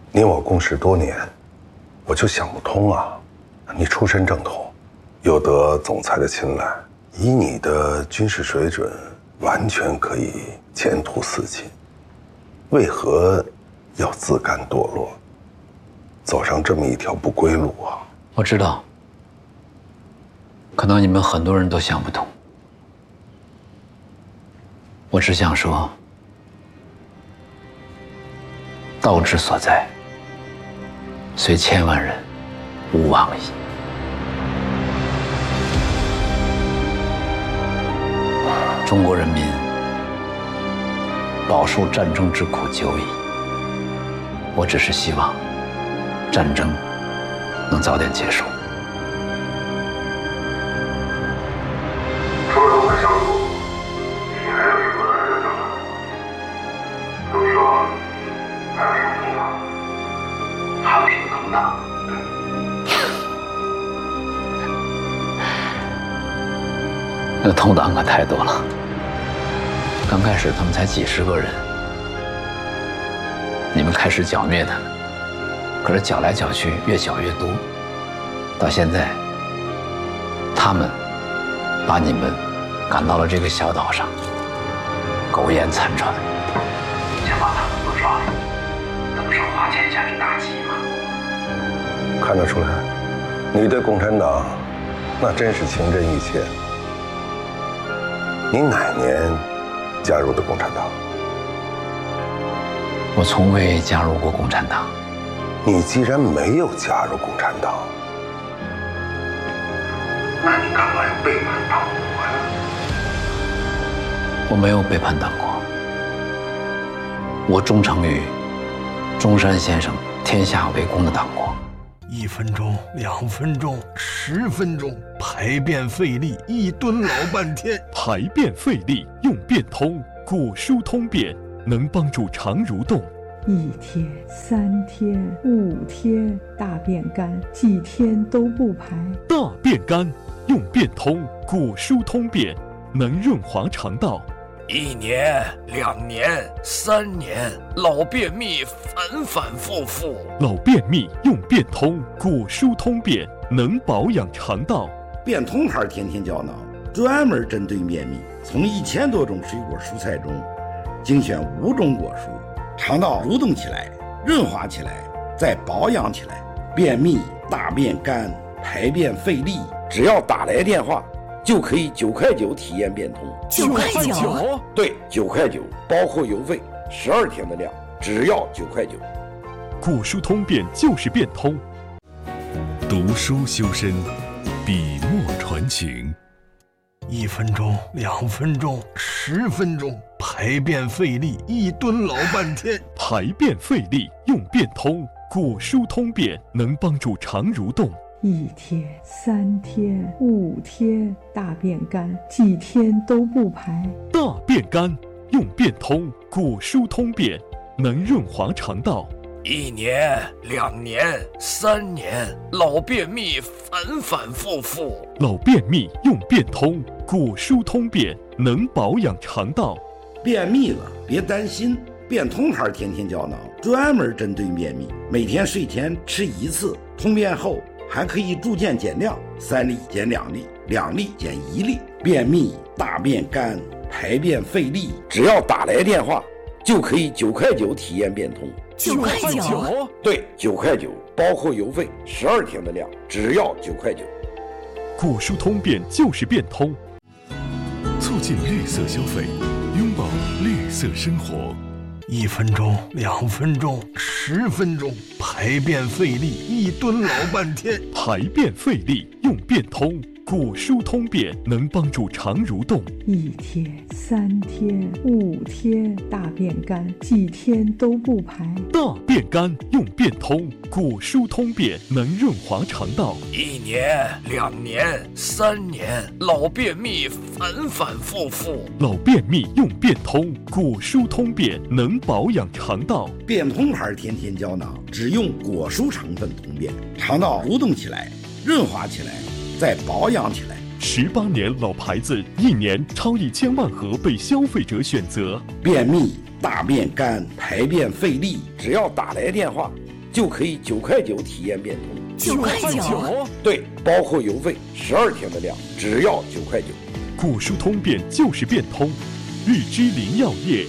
你我共事多年，我就想不通啊。你出身正统，又得总裁的青睐，以你的军事水准，完全可以前途似锦，为何要自甘堕落，走上这么一条不归路啊？ 我知道，可能你们很多人都想不通。我只想说，道之所在，虽千万人，吾往矣。中国人民饱受战争之苦久矣，我只是希望战争能早点结束。 除了我们小组，你还有什么还要讲的？都说还有什么通党？还有什么通党？ 那通党可太多了。刚开始他们才几十个人，你们开始剿灭他们，可是剿来剿去越剿越多，到现在，他们把你们赶到了这个小岛上，苟延残喘， 想把他们都抓住，那不是花天下之大稽吗？ 看得出来，你对共产党那真是情真意切。你哪年加入的共产党？ 我从未加入过共产党。 你既然没有加入共产党， 那你干嘛要背叛党国呀？ 我没有背叛党国，我忠诚于中山先生天下为公的党国。 1分钟、2分钟、10分钟，排便费力，一蹲老半天。 排便费力用便通，果蔬通便能帮助肠蠕动。 1天、3天、5天，大便干，几天都不排。 大便干用便通，果蔬通便能润滑肠道。 1年、2年、3年，老便秘反反复复。 老便秘用便通，果蔬通便能保养肠道。 便通牌天天胶囊专门针对便秘，从1000多种水果蔬菜中精选5种果蔬，肠道蠕动起来，润滑起来，再保养起来。便秘、大便干、排便费力，只要打来电话，就可以9块9体验便通。 9块9？ 对，9块9，包括邮费，12天的量，只要9块9。 果蔬通便就是便通。读书修身，笔墨传情。 1分钟、2分钟、10分钟，排便费力，一蹲老半天。 排便费力用便通，果蔬通便能帮助肠蠕动。 1天、3天、5天，大便干，几天都不排。 大便干用便通，果蔬通便能润滑肠道。 1年、2年、3年，老便秘反反复复。 老便秘用便通，果蔬通便能保养肠道。 便秘了别担心，便通牌天天胶囊专门针对便秘，每天睡前吃1次，通便后还可以逐渐减量，3粒减2粒，2粒减1粒。便秘、大便干、排便费力，只要打来电话，就可以9块9体验便通。 9块9？ 对，9块9，包括邮费，12天的量，只要9块9。 果蔬通便就是便通，促进绿色消费，拥抱绿色生活。 1分钟、2分钟、10分钟，排便费力，一蹲老半天。 排便费力用便通，果蔬通便能帮助肠蠕动。 1天、3天、5天，大便干，几天都不排。 大便干用便通，果蔬通便能润滑肠道。 1年、2年、3年，老便秘反反复复。 老便秘用便通，果蔬通便能保养肠道。 便通牌天天胶囊只用果蔬成分通便，肠道蠕动起来，润滑起来，再保养起来。 18年老牌子，1年超1000万盒被消费者选择。 便秘、大便干、排便费力，只要打来电话， 就可以9块9体验变通。 9块9？ 对，包括邮费，12天的量只要9块9。 古书通便就是变通，日之林药业。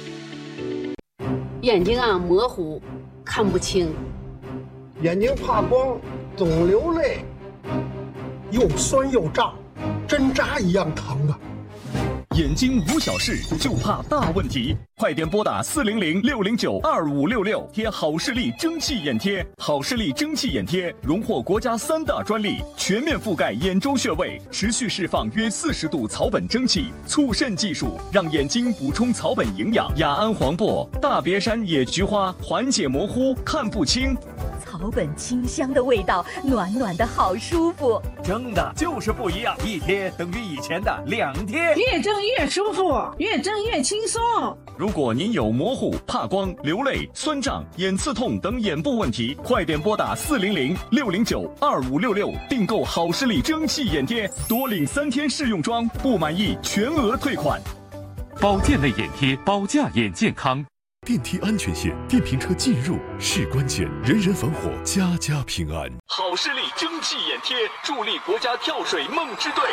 眼睛模糊，看不清， 眼睛怕光，总流泪，又酸又胀，针扎一样疼啊！ 眼睛无小事，就怕大问题。快点拨打400-609-2566，贴好视力蒸汽眼贴。好视力蒸汽眼贴荣获国家3大专利，全面覆盖眼周穴位，持续释放约40度草本蒸汽，促渗技术让眼睛补充草本营养。雅安黄柏、大别山野菊花缓解模糊，看不清。 草本清香的味道，暖暖的好舒服。 蒸的就是不一样，一贴等于以前的2贴， 越蒸越舒服，越蒸越轻松。 如果您有模糊、怕光、流泪、酸胀、眼刺痛等眼部问题，快点拨打400-609-2566，订购好视力蒸汽眼贴，多领3天试用装，不满意全额退款。 保健类眼贴，保驾眼健康。电梯安全线，电瓶车进入是关键，人人防火，家家平安。好视力蒸汽眼贴，助力国家跳水梦之队。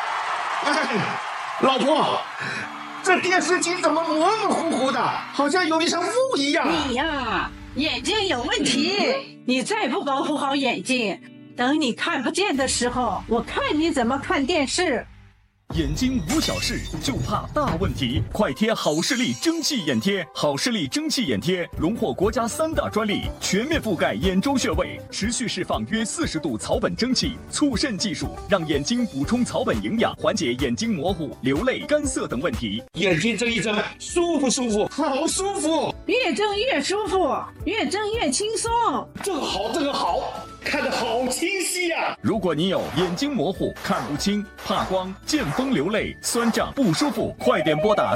老婆，这电视机怎么模模糊糊的，好像有一层雾一样。 你呀，眼睛有问题，你再不保护好眼睛，等你看不见的时候，我看你怎么看电视。 眼睛无小事，就怕大问题。快贴好视力蒸汽眼贴。好视力蒸汽眼贴荣获国家3大专利，全面覆盖眼周穴位，持续释放约40度草本蒸汽，促渗技术让眼睛补充草本营养，缓解眼睛模糊、流泪、干涩等问题。 眼睛睁一睁，舒不舒服？好舒服！ 越睁越舒服，越睁越轻松。 这个好，看得好清晰呀！ 如果你有眼睛模糊、看不清、怕光、见风流泪、酸胀不舒服，快点拨打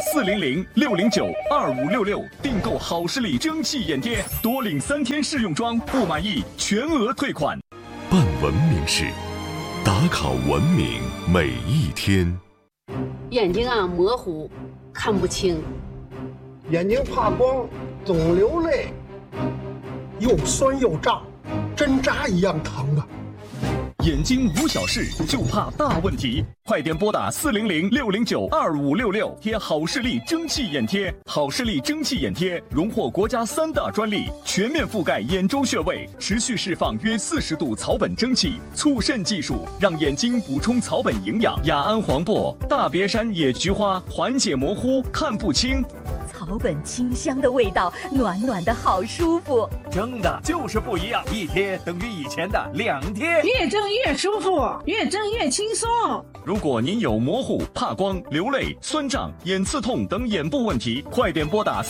400-609-2566，订购好视力蒸汽眼贴，多领3天试用装，不满意全额退款。办文明事，打卡文明每一天。 眼睛模糊，看不清， 眼睛怕光，总流泪，又酸又胀，针扎一样疼啊！ 眼睛无小事，就怕大问题。快点拨打400-609-2566，贴好视力蒸汽眼贴。好视力蒸汽眼贴荣获国家3大专利，全面覆盖眼周穴位，持续释放约40度草本蒸汽，促渗技术让眼睛补充草本营养。雅安黄柏、大别山野菊花缓解模糊，看不清。 草本清香的味道，暖暖的好舒服。 蒸的就是不一样，一贴等于以前的2贴， 越蒸越舒服，越蒸越轻松。 如果您有模糊、怕光、流泪、酸胀、眼刺痛等眼部问题，快点拨打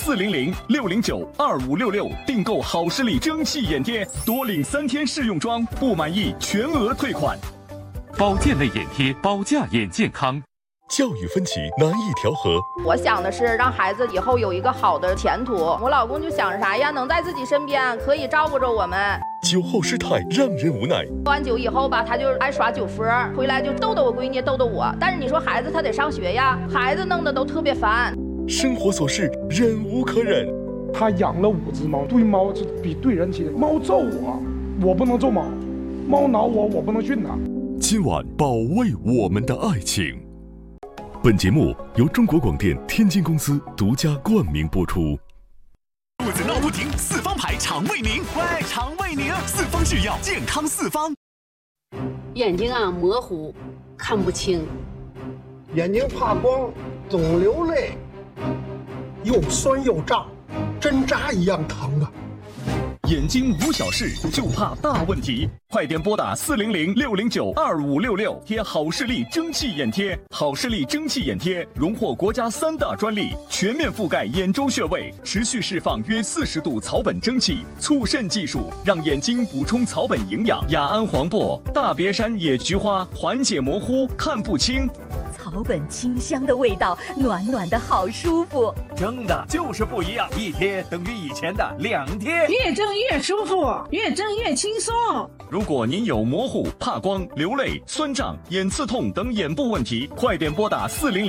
400-609-2566，订购好视力蒸汽眼贴，多领3天试用装，不满意全额退款。保健类眼贴，保驾眼健康。教育分歧难以调和。 我想的是让孩子以后有一个好的前途，我老公就想着啥呀，能在自己身边，可以照顾着我们。 酒后失态让人无奈。 喝完酒以后吧，他就爱耍酒疯，回来就逗逗我闺女，逗逗我。但是你说孩子他得上学呀，孩子弄得都特别烦。 生活琐事忍无可忍。 他养了5只猫，对猫就比对人亲。猫揍我，我不能揍猫；猫挠我，我不能训它。 今晚保卫我们的爱情。本节目由中国广电天津公司独家冠名播出。肚子闹不停，4方牌肠胃宁，喂，肠胃宁，4方制药，健康4方。 眼睛模糊，看不清， 眼睛怕光，总流泪，又酸又胀，针扎一样疼啊！ 眼睛无小事，就怕大问题。快点拨打400-609-2566，贴好视力蒸汽眼贴。好视力蒸汽眼贴荣获国家3大专利，全面覆盖眼周穴位，持续释放约40度草本蒸汽，促渗技术让眼睛补充草本营养。雅安黄柏、大别山野菊花缓解模糊，看不清。 草本清香的味道，暖暖的好舒服。 蒸的就是不一样，一贴等于以前的2贴， 越蒸越舒服，越蒸越轻松。 如果您有模糊、怕光、流泪、酸胀、眼刺痛等眼部问题，快点拨打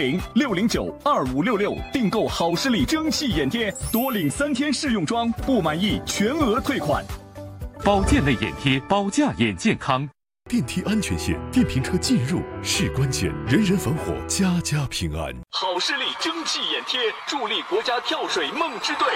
400-609-2566，订购好视力蒸汽眼贴，多领3天试用装，不满意全额退款。 保健类眼贴，保价眼健康。 电梯安全线，电瓶车进入是关键，人人防火，家家平安。 好视力蒸汽眼贴，助力国家跳水梦之队。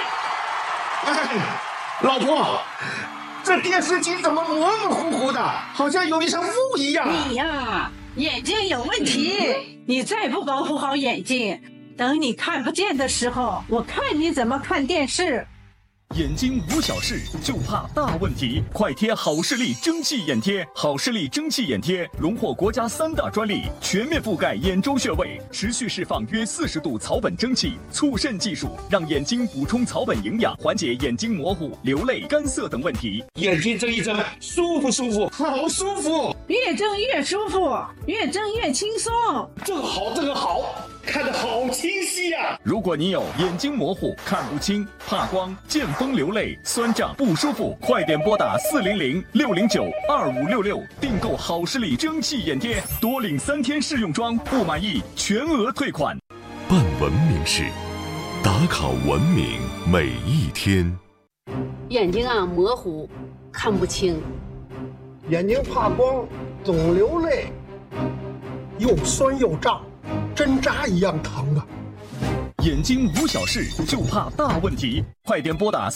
老婆，这电视机怎么模模糊糊的，好像有一层雾一样。 你呀，眼睛有问题，你再不保护好眼睛，等你看不见的时候，我看你怎么看电视。 眼睛无小事，就怕大问题。快贴好视力蒸汽眼贴，好视力蒸汽眼贴荣获国家3大专利，全面覆盖眼周穴位，持续释放约40度草本蒸汽，促渗技术让眼睛补充草本营养，缓解眼睛模糊、流泪、干涩等问题。 眼睛睁一睁，舒不舒服？好舒服， 越睁越舒服，越睁越轻松。 这个好，这个好，看得好清晰呀！ 如果你有眼睛模糊、看不清、怕光、见风流泪、酸胀不舒服，快点拨打400-609-2566订购好视力蒸汽眼贴，多领3天试用装，不满意全额退款。 办文明事，打卡文明每一天。 眼睛啊模糊，看不清， 眼睛怕光，总流泪，又酸又胀，针扎一样疼啊！ 眼睛无小事，就怕大问题。快点拨打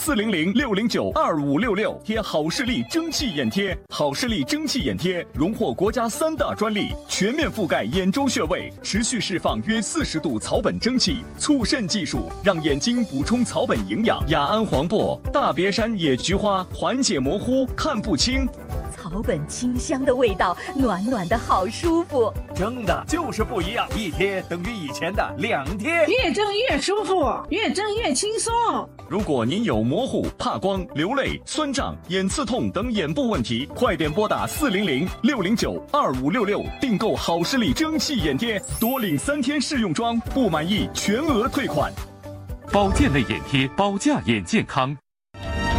400-609-2566贴好视力蒸汽眼贴。好视力蒸汽眼贴荣获国家3大专利，全面覆盖眼周穴位，持续释放约40度草本蒸汽，促渗技术让眼睛补充草本营养。雅安黄柏、大别山野菊花缓解模糊、看不清。 草本清香的味道，暖暖的好舒服。 蒸的就是不一样，一贴等于以前的2贴， 越蒸越舒服，越蒸越轻松。 如果您有模糊、怕光、流泪、酸胀、眼刺痛等眼部问题，快点拨打400-609-2566订购好视力蒸汽眼贴，多领3天试用装，不满意全额退款。 保健类眼贴，保价眼健康。